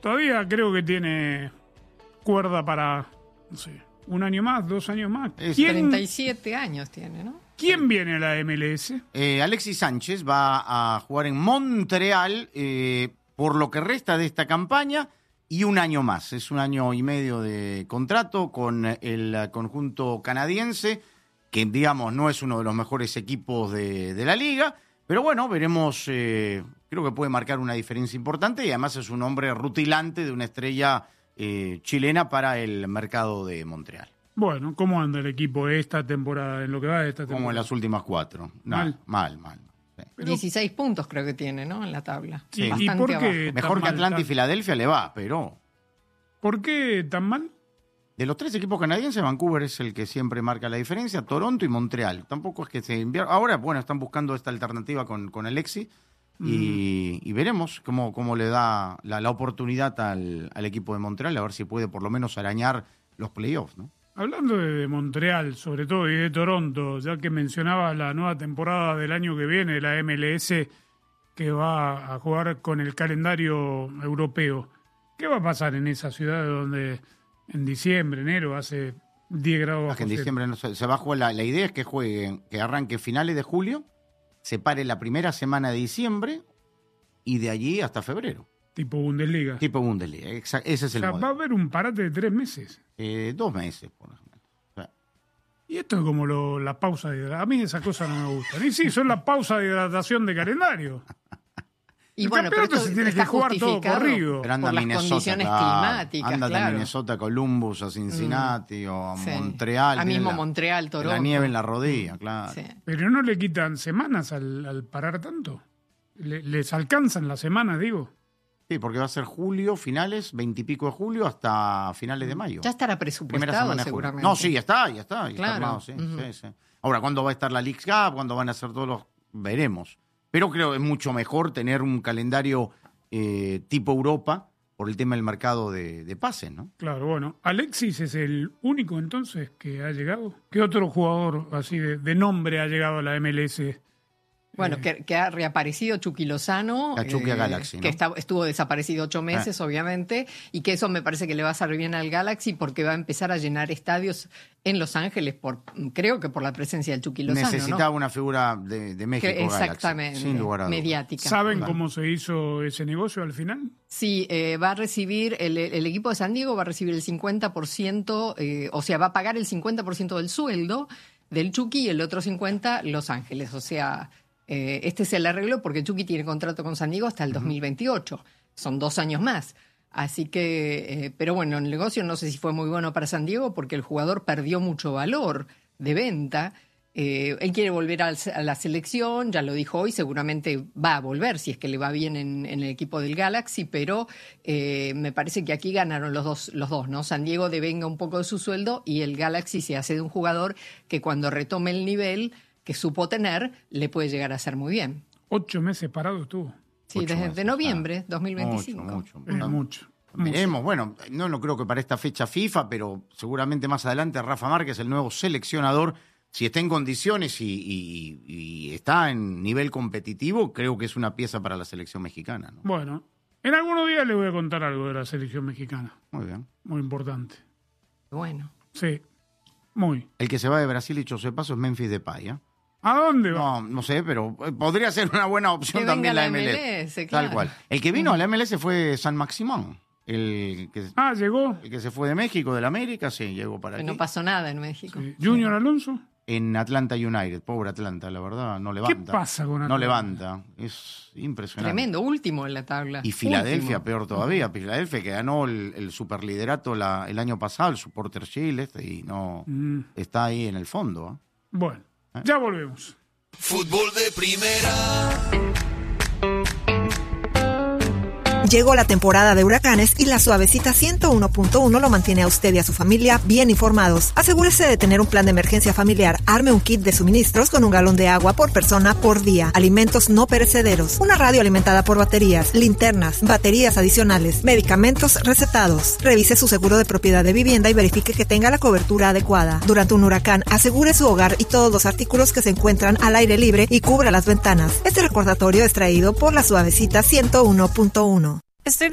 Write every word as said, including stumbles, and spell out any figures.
todavía creo que tiene cuerda para, no sé, un año más, dos años más. ¿Quién, treinta y siete años tiene, ¿no? ¿Quién viene a la M L S? Eh, Alexis Sánchez va a jugar en Montreal eh, por lo que resta de esta campaña y un año más. Es un año y medio de contrato con el conjunto canadiense, que digamos no es uno de los mejores equipos de, de la liga, pero bueno, veremos, eh, creo que puede marcar una diferencia importante y además es un hombre rutilante de una estrella eh, chilena para el mercado de Montreal. Bueno, ¿cómo anda el equipo esta temporada, en lo que va de esta temporada? Como en las últimas cuatro. No, mal, mal. mal. Sí. Pero, dieciséis puntos creo que tiene, ¿no? En la tabla. Sí. ¿Y por qué mejor que Atlanta tan... y Filadelfia le va, pero... ¿Por qué tan mal? De los tres equipos canadienses, Vancouver es el que siempre marca la diferencia, Toronto y Montreal. Tampoco es que se invierta. Ahora, bueno, están buscando esta alternativa con, con Alexis y, mm. y veremos cómo, cómo le da la, la oportunidad al, al equipo de Montreal, a ver si puede por lo menos arañar los playoffs, ¿no? Hablando de Montreal, sobre todo, y de Toronto, ya que mencionaba la nueva temporada del año que viene, la M L S, que va a jugar con el calendario europeo, ¿qué va a pasar en esa ciudad donde en diciembre, enero, hace diez grados bajo cero? En diciembre no se, se va a jugar, la, la idea es que jueguen, que arranque finales de julio, se pare la primera semana de diciembre y de allí hasta febrero. Tipo Bundesliga. Tipo Bundesliga, exacto, ese es el o sea, modelo. Va a haber un parate de tres meses. Eh, dos meses, por ejemplo. O sea, y esto es como lo, la pausa de hidratación. A mí esas cosas no me gustan. Y sí, son la pausa de hidratación de calendario. Y el bueno, pero esto se tiene que jugar todo corrido. Pero anda por las Minnesota, condiciones claro. climáticas, Anda claro. a Minnesota, Columbus, a Cincinnati mm. o a sí. Montreal. A mismo la, Montreal, Toronto. La nieve en la rodilla, claro. Sí. Pero no le quitan semanas al, al parar tanto. Le, les alcanzan las semanas, digo. Sí, porque va a ser julio, finales, veintipico de julio hasta finales de mayo. Ya estará presupuestado seguramente. No, sí, ya está, ya está. Ya claro. está armado, sí, uh-huh. sí, sí. Ahora, ¿cuándo va a estar la Leagues Cup? ¿Cuándo van a ser todos los...? Veremos. Pero creo que es mucho mejor tener un calendario eh, tipo Europa por el tema del mercado de, de pases, ¿no? Claro, bueno. Alexis es el único entonces que ha llegado. ¿Qué otro jugador así de, de nombre ha llegado a la M L S? Bueno, que, que ha reaparecido Chucky Lozano, la Chucky eh, Galaxy, ¿no? que está, estuvo desaparecido ocho meses, ah. obviamente, y que eso me parece que le va a servir bien al Galaxy porque va a empezar a llenar estadios en Los Ángeles, por creo que por la presencia del Chucky Lozano. Necesitaba ¿no? una figura de, de México, que, exactamente, Galaxy, sin lugar a dudas. Mediática. ¿Saben claro. cómo se hizo ese negocio al final? Sí, eh, va a recibir, el, el equipo de San Diego va a recibir el cincuenta por ciento, eh, o sea, va a pagar el cincuenta por ciento del sueldo del Chucky y el otro cincuenta por ciento Los Ángeles, o sea... Eh, este es el arreglo porque Chucky tiene contrato con San Diego hasta el dos mil veintiocho. Uh-huh. Son dos años más. Así que, eh, pero bueno, el negocio no sé si fue muy bueno para San Diego porque el jugador perdió mucho valor de venta. Eh, él quiere volver a, a la selección, ya lo dijo hoy, seguramente va a volver si es que le va bien en, en el equipo del Galaxy, pero eh, me parece que aquí ganaron los dos, los dos, ¿no? San Diego devenga un poco de su sueldo y el Galaxy se hace de un jugador que cuando retome el nivel que supo tener, le puede llegar a hacer muy bien. Ocho meses parado estuvo. Sí, Ocho desde meses, de noviembre claro. dos mil veinticinco. Mucho, mucho. Es mucho. mucho. Veremos, bueno, no, no creo que para esta fecha FIFA, pero seguramente más adelante Rafa Márquez, el nuevo seleccionador, si está en condiciones y, y, y está en nivel competitivo, creo que es una pieza para la selección mexicana, ¿no? Bueno, en algunos días les voy a contar algo de la selección mexicana. Muy bien. Muy importante. Bueno. Sí, muy. El que se va de Brasil, dicho sea de paso, es Memphis Depay, ¿eh? ¿A dónde va? No, no sé, pero podría ser una buena opción que también la M L S. M L S. Claro. Tal cual. El que vino a la M L S fue San Maximón. El que, ah, llegó. El que se fue de México, de la América, sí, llegó para aquí. No pasó nada en México. Sí. Junior Alonso. En Atlanta United, pobre Atlanta, la verdad, no levanta. ¿Qué pasa con Atlanta? No levanta, es impresionante. Tremendo, último en la tabla. Y Filadelfia, último. peor todavía. Filadelfia que ganó el, el superliderato la, el año pasado, el Supporter Shield, este, y no mm. está ahí en el fondo. ¿eh? Bueno, ¿Eh? ya volvemos. Fútbol de primera. Llegó la temporada de huracanes y la Suavecita ciento uno punto uno lo mantiene a usted y a su familia bien informados. Asegúrese de tener un plan de emergencia familiar. Arme un kit de suministros con un galón de agua por persona por día. Alimentos no perecederos. Una radio alimentada por baterías, linternas, baterías adicionales, medicamentos recetados. Revise su seguro de propiedad de vivienda y verifique que tenga la cobertura adecuada. Durante un huracán, asegure su hogar y todos los artículos que se encuentran al aire libre y cubra las ventanas. Este recordatorio es traído por la Suavecita ciento uno punto uno. Estoy